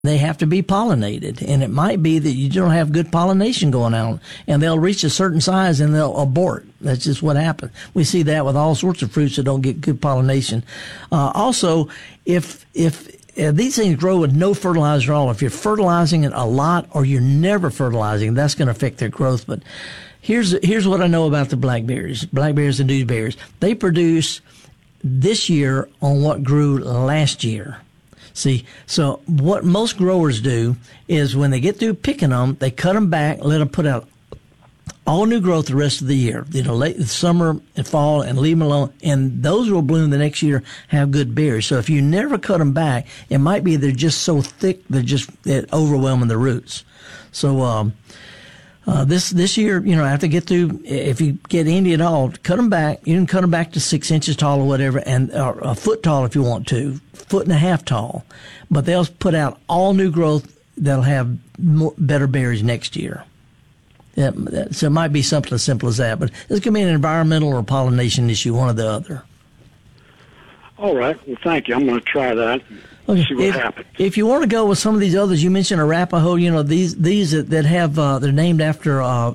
They have to be pollinated, and it might be that you don't have good pollination going on, and they'll reach a certain size and they'll abort. That's just what happens. We see that with all sorts of fruits that don't get good pollination. Also, if these things grow with no fertilizer at all, if you're fertilizing it a lot or you're never fertilizing, that's going to affect their growth. But here's what I know about the blackberries and gooseberries. They produce this year on what grew last year. See, so what most growers do is when they get through picking them, they cut them back, let them put out all new growth the rest of the year, late summer and fall, and leave them alone. And those will bloom the next year, have good berries. So if you never cut them back, it might be they're just so thick, they're overwhelming the roots. So, this year, after get through, if you get any at all, cut them back. You can cut them back to 6 inches tall or whatever, and a foot tall if you want to, 1.5 feet tall. But they'll put out all new growth that'll have better berries next year. So it might be something as simple as that, but this could be an environmental or pollination issue, one or the other. All right. Well, thank you. I'm going to try that. Okay. See what happens. If you want to go with some of these others, you mentioned Arapaho. These that have they're named after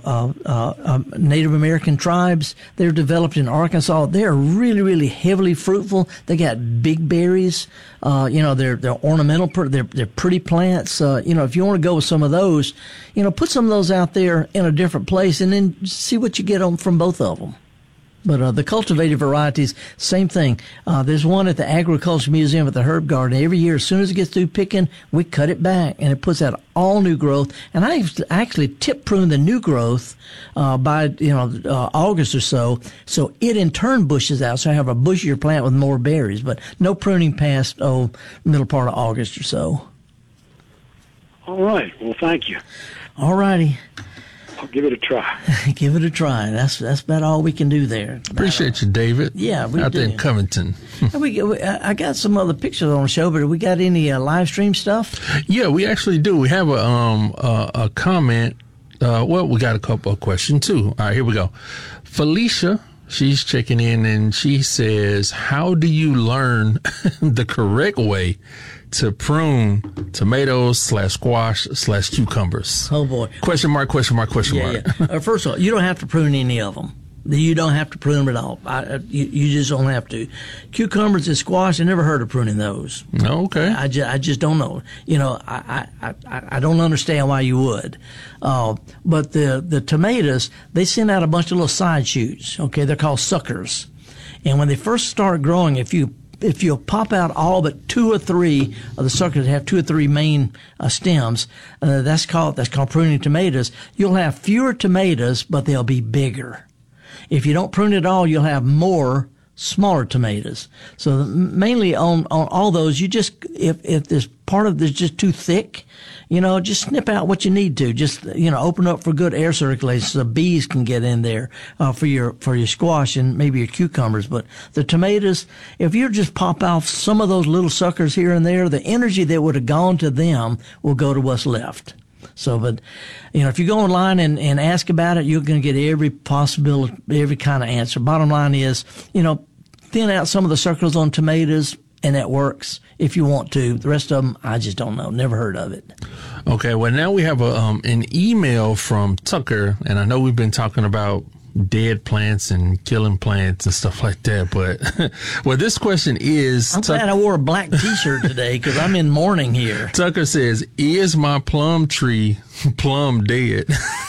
Native American tribes. They're developed in Arkansas. They're really, really heavily fruitful. They got big berries. They're ornamental. They're pretty plants. If you want to go with some of those, put some of those out there in a different place, and then see what you get from both of them. But the cultivated varieties, same thing. There's one at the Agricultural Museum at the Herb Garden. Every year, as soon as it gets through picking, we cut it back, and it puts out all new growth. And I actually tip prune the new growth by August or so it in turn bushes out. So I have a bushier plant with more berries, but no pruning past middle part of August or so. All right. Well, thank you. All righty. I'll give it a try. Give it a try. That's about all we can do there. Appreciate you, David. Yeah, we out do. there in Covington. I got some other pictures on the show, but have we got any live stream stuff? Yeah, we actually do. We have a comment. We got a couple of questions too. All right, here we go. Felicia, she's checking in, and she says, "How do you learn the correct way to prune tomatoes / squash / cucumbers?" Oh boy! Question mark? Yeah. First of all, you don't have to prune any of them. You don't have to prune them at all. You just don't have to. Cucumbers and squash, I never heard of pruning those. Okay. I just don't know. I don't understand why you would. But the tomatoes, they send out a bunch of little side shoots. Okay, they're called suckers. And when they first start growing, if you'll pop out all but 2 or 3 of the suckers that have 2 or 3 main stems, that's called pruning tomatoes. You'll have fewer tomatoes, but they'll be bigger. If you don't prune at all, you'll have more smaller tomatoes. So mainly on all those, you just if there's part of this just too thick, just snip out what you need to. Just open up for good air circulation so the bees can get in there for your squash and maybe your cucumbers. But the tomatoes, if you just pop off some of those little suckers here and there, the energy that would have gone to them will go to what's left. So, but, if you go online and ask about it, you're going to get every kind of answer. Bottom line is, thin out some of the circles on tomatoes, and that works if you want to. The rest of them, I just don't know. Never heard of it. Okay. Well, now we have an email from Tucker, and I know we've been talking about dead plants and killing plants and stuff like that, but well, this question is, I'm glad I wore a black t-shirt today because I'm in mourning here. Tucker says, "Is my plum tree plum dead?"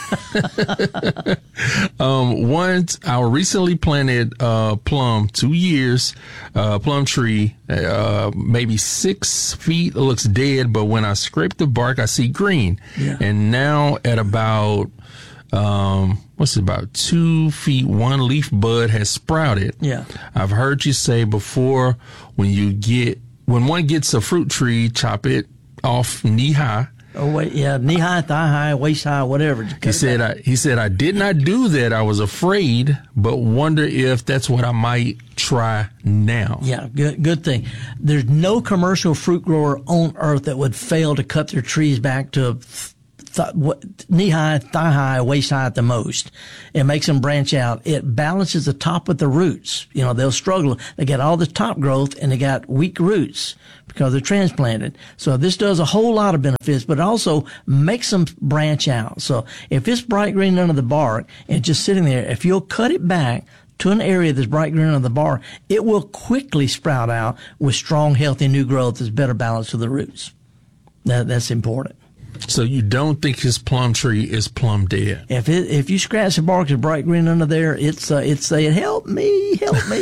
Once our recently planted plum, 2 years plum tree, maybe 6 feet, looks dead, but when I scrape the bark, I see green. Yeah. And now at about about 2 feet, 1 leaf bud has sprouted. Yeah. I've heard you say before, when one gets a fruit tree, chop it off knee high. Oh wait, yeah, knee high, thigh high, waist high, whatever. He said I did not do that. I was afraid, but wonder if that's what I might try now. Yeah, good thing. There's no commercial fruit grower on earth that would fail to cut their trees back to knee high, thigh high, waist high at the most. It makes them branch out. It balances the top with the roots. You know, they'll struggle. They got all this top growth and they got weak roots because they're transplanted. So this does a whole lot of benefits, but it also makes them branch out. So if it's bright green under the bark and just sitting there, if you'll cut it back to an area that's bright green under the bark, it will quickly sprout out with strong, healthy new growth that's better balanced with the roots. That's important. So you don't think his plum tree is plum dead? If you scratch the bark that's bright green under there, it's saying, help me.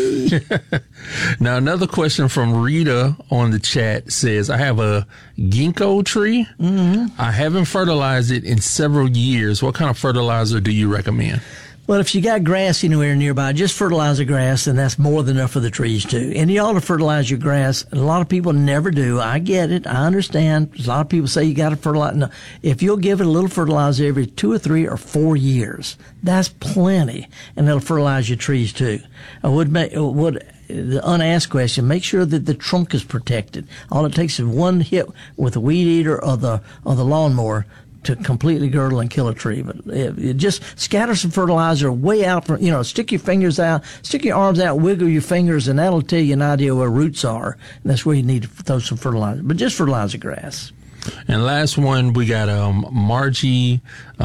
Now, another question from Rita on the chat says, I have a ginkgo tree. Mm-hmm. I haven't fertilized it in several years. What kind of fertilizer do you recommend? Well, if you got grass anywhere nearby, just fertilize the grass, and that's more than enough for the trees too. And you ought to fertilize your grass. A lot of people never do. I get it. I understand. A lot of people say you got to fertilize. No, if you'll give it a little fertilizer every 2 or 3 or 4 years, that's plenty, and it'll fertilize your trees too. The unasked question, make sure that the trunk is protected. All it takes is one hit with a weed eater or the lawnmower to completely girdle and kill a tree. But it just scatter some fertilizer way out from, stick your fingers out, stick your arms out, wiggle your fingers, and that'll tell you an idea where roots are. And that's where you need to throw some fertilizer. But just fertilize the grass. And last one, we got Margie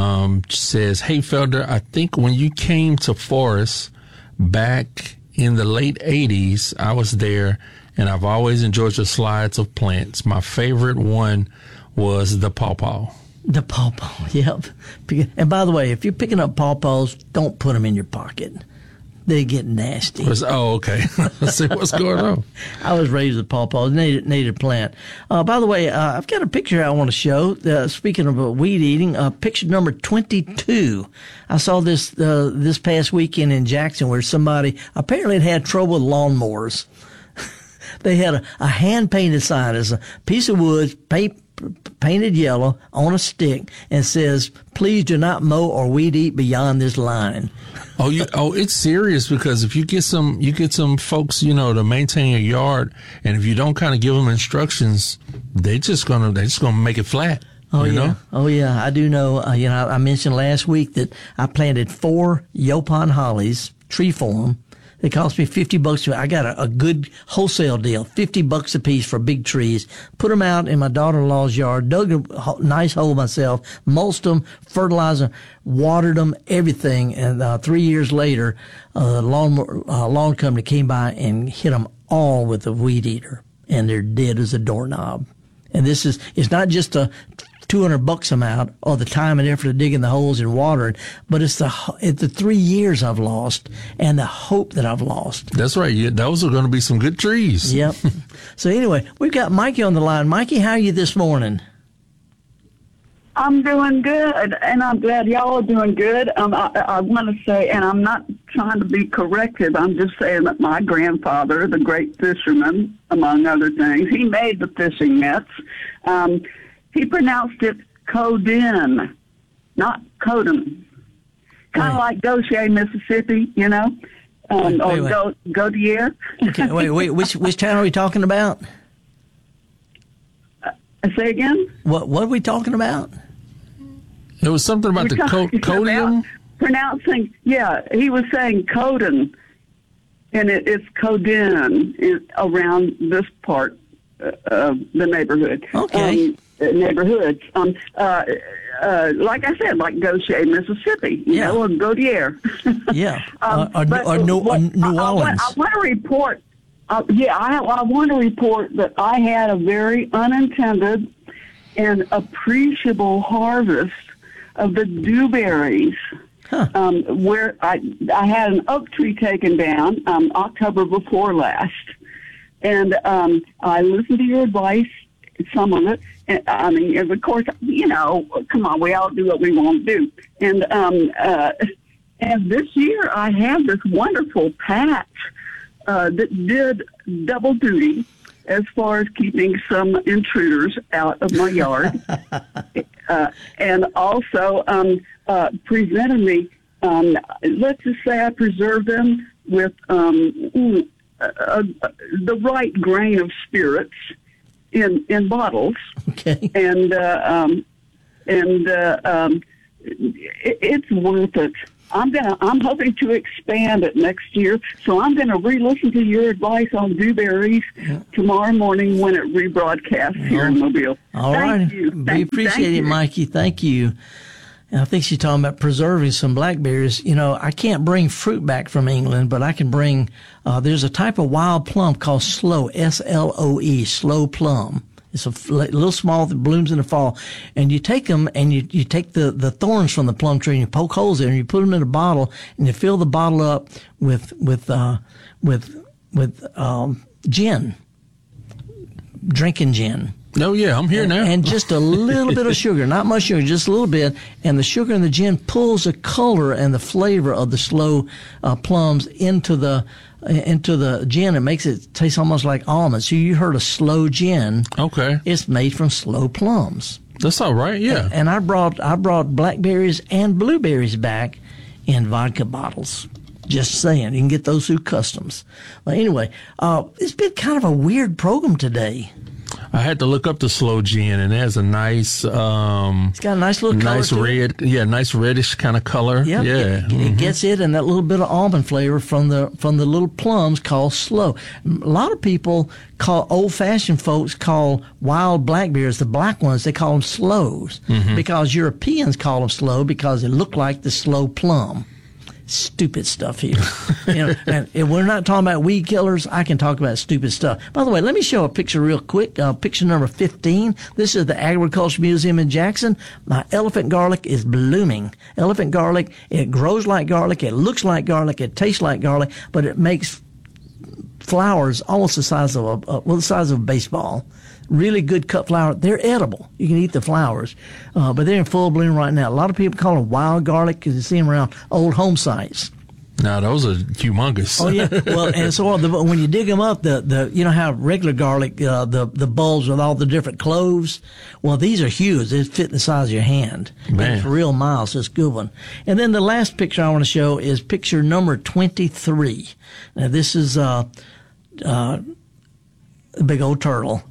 says, hey, Felder, I think when you came to Forest back in the late 80s, I was there, and I've always enjoyed your slides of plants. My favorite one was the pawpaw. The pawpaw, yep. And by the way, if you're picking up pawpaws, don't put them in your pocket. They get nasty. Okay. Let's see what's going on. I was raised with pawpaws, native plant. By the way, I've got a picture I want to show. Speaking of weed eating, picture number 22. I saw this this past weekend in Jackson where somebody apparently had trouble with lawnmowers. They had a hand-painted sign. It's a piece of wood, painted yellow on a stick, and says, please do not mow or weed eat beyond this line. It's serious, because if you get some folks, to maintain your yard, and if you don't kind of give them instructions, they're just gonna make it flat. Oh yeah. I do know. I mentioned last week that I planted 4 Yaupon hollies, tree form. It cost me $50. I got a good wholesale deal, $50 a piece for big trees. Put them out in my daughter-in-law's yard, dug a nice hole myself, mulched them, fertilized them, watered them, everything. And 3 years later, the lawn company came by and hit them all with a weed eater, and they're dead as a doorknob. And it's not just a $200 amount, or the time and effort of digging the holes and watering, but it's the 3 years I've lost and the hope that I've lost. That's right. Those are going to be some good trees. Yep. So anyway, we've got Mikey on the line. Mikey, how are you this morning? I'm doing good, and I'm glad y'all are doing good. I want to say, and I'm not trying to be corrective, I'm just saying that my grandfather, the great fisherman, among other things, he made the fishing nets. He pronounced it Codin, not Codin. Kind of like Goshen, Mississippi, or Godier. Okay, wait, which town are we talking about? Say again? What are we talking about? It was something about the codium? Pronouncing, he was saying Codin, and it's Codin around this part of the neighborhood. Okay. Neighborhoods. Like I said, like Goshen, Mississippi, or Godier. Yeah. Or New Orleans. I want to report. I want to report that I had a very unintended and appreciable harvest of the dewberries. Where I had an oak tree taken down October before last, and I listened to your advice, some of it. And of course, come on, we all do what we want to do. And this year I had this wonderful patch that did double duty as far as keeping some intruders out of my yard, and also presented me. Let's just say I preserved them with the right grain of spirits in bottles. Okay. And and it's worth it. I'm hoping to expand it next year, so I'm gonna re-listen to your advice on dewberries tomorrow morning when it rebroadcasts here in Mobile. All right, we appreciate it, Mikey. Thank you. And I think she's talking about preserving some blackberries. You know, I can't bring fruit back from England, but I can bring. There's a type of wild plum called sloe, S-L-O-E, sloe plum. It's a little small that blooms in the fall. And you take them and you take the thorns from the plum tree and you poke holes in and you put them in a bottle and you fill the bottle up with gin, drinking gin. Oh, yeah, I'm here now. And just a little bit of sugar, not much sugar, just a little bit. And the sugar in the gin pulls the color and the flavor of the sloe plums into the gin. It makes it taste almost like almonds. So you heard of sloe gin. Okay. It's made from sloe plums. That's all right, yeah. And I brought blackberries and blueberries back in vodka bottles. Just saying. You can get those through customs. Well, anyway, it's been kind of a weird program today. I had to look up the sloe gin, and it has a nice, it's got a nice little color nice red, nice reddish kind of color. Yep. Yeah, it gets it and that little bit of almond flavor from the little plums called sloe. A lot of people old-fashioned folks call wild blackberries, the black ones, they call them sloes because Europeans call them sloe because they look like the sloe plum. Stupid stuff here. And if we're not talking about weed killers, I can talk about stupid stuff. By the way, let me show a picture real quick. Picture number 15. This is the Agriculture Museum in Jackson. My elephant garlic is blooming. Elephant garlic, it grows like garlic, it looks like garlic, it tastes like garlic, but it makes flowers almost the size of the size of a baseball. Really good cut flower. They're edible. You can eat the flowers, but they're in full bloom right now. A lot of people call them wild garlic because you see them around old home sites. No, those are humongous. Oh yeah. Well, and so when you dig them up, the you know how regular garlic, the bulbs with all the different cloves. Well, these are huge. They fit the size of your hand. Man. It's real mild. So it's a good one. And then the last picture I want to show is picture number 23. Now this is a big old turtle.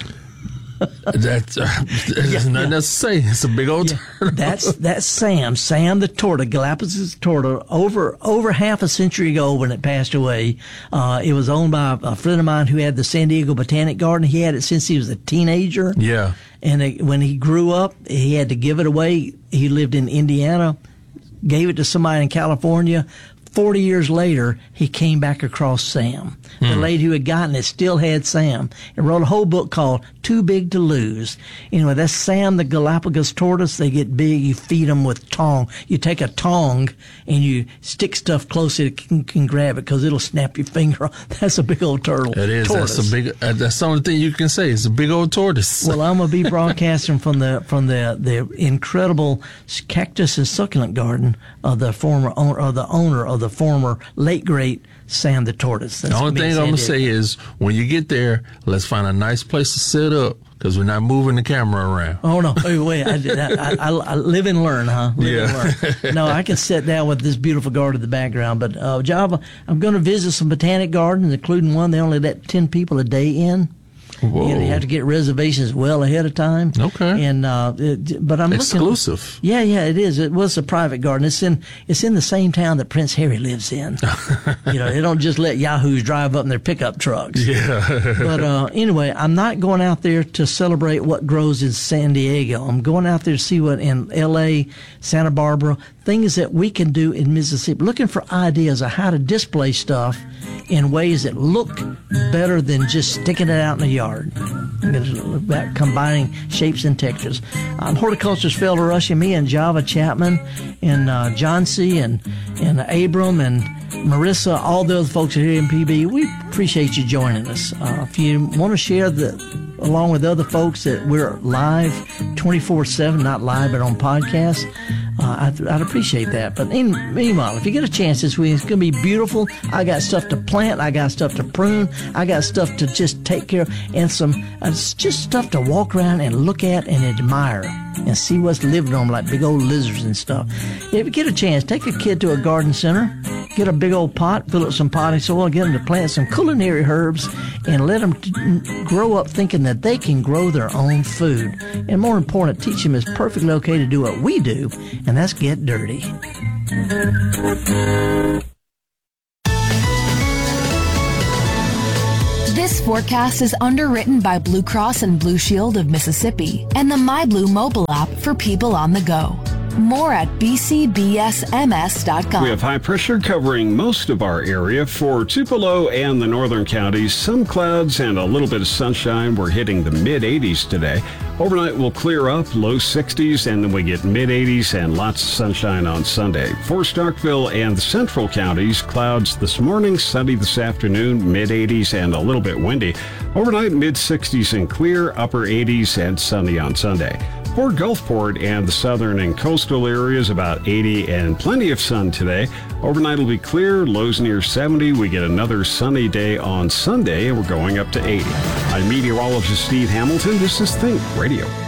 There's nothing else to say. It's a big old turtle. That's Sam the tortoise, Galapagos tortoise. Over half a century ago when it passed away, it was owned by a friend of mine who had the San Diego Botanic Garden. He had it since he was a teenager. Yeah. And when he grew up, he had to give it away. He lived in Indiana, gave it to somebody in California. 40 years later, he came back across Sam. The lady who had gotten it still had Sam and wrote a whole book called Too Big to Lose. Anyway, that's Sam the Galapagos tortoise. They get big. You feed them with tong. You take a tong and you stick stuff close so it can grab it because it'll snap your finger off. That's a big old turtle. It is. Tortoise. That's a big. That's the only thing you can say. It's a big old tortoise. Well, I'm gonna be broadcasting from the incredible cactus and succulent garden of the owner of the former late great Sam the tortoise. That's the only thing I'm going to say is when you get there, let's find a nice place to sit up because we're not moving the camera around. Oh, no. Wait. I live and learn, huh? Live and learn. No, I can sit down with this beautiful garden in the background. But, Java, I'm going to visit some botanic gardens, including one they only let 10 people a day in. Whoa. You have to get reservations well ahead of time. Okay. And but I'm exclusive. Yeah, it is. It was a private garden. It's in the same town that Prince Harry lives in. They don't just let yahoos drive up in their pickup trucks. Yeah. But anyway, I'm not going out there to celebrate what grows in San Diego. I'm going out there to see what in L.A., Santa Barbara, things that we can do in Mississippi. Looking for ideas of how to display stuff in ways that look better than just sticking it out in the yard. About combining shapes and textures. Horticulturist Felder Rushing, me and Java Chapman and John C. and Abram and Marissa, all the other folks here in PB, we appreciate you joining us. If you want to share along with other folks that we're live 24/7, not live but on podcast, I'd appreciate that. But meanwhile, if you get a chance this week, it's going to be beautiful. I got stuff to plant. I got stuff to prune. I got stuff to just take care of, and some just stuff to walk around and look at and admire and see what's living on, like big old lizards and stuff. If you get a chance, take a kid to a garden center. get a big old pot, fill it with some potting soil, get them to plant some culinary herbs, and let them grow up thinking that they can grow their own food. And more important, teach them it's perfectly okay to do what we do, and that's get dirty. This forecast is underwritten by Blue Cross and Blue Shield of Mississippi and the MyBlue mobile app for people on the go. More at bcbsms.com. We have high pressure covering most of our area. For Tupelo and the northern counties, some clouds and a little bit of sunshine. We're hitting the mid-80s today. Overnight will clear up, low 60s, and then we get mid-80s and lots of sunshine on Sunday. For Starkville and the central counties, clouds this morning, sunny this afternoon, mid-80s and a little bit windy. Overnight, mid-60s and clear, upper 80s and sunny on Sunday. For Gulfport and the southern and coastal areas, about 80 and plenty of sun today. Overnight will be clear, lows near 70. We get another sunny day on Sunday, and we're going up to 80. I'm meteorologist Steve Hamilton. This is Think Radio.